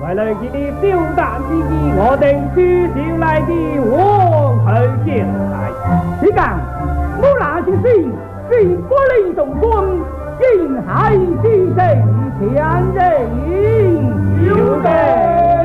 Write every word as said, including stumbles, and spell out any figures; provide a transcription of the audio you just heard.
为了佢表达自己，我哋至少来啲黄去交代。 你讲，我那些事是不理中quân，竟还是谁强人？ 有的。